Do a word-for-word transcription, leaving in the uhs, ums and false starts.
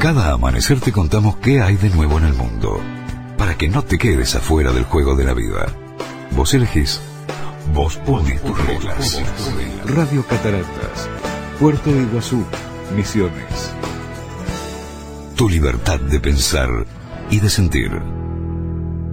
Cada amanecer te contamos qué hay de nuevo en el mundo, para que no te quedes afuera del juego de la vida. Vos elegís, vos pones tus reglas. Radio Cataratas, Puerto Iguazú, Misiones. Tu libertad de pensar y de sentir.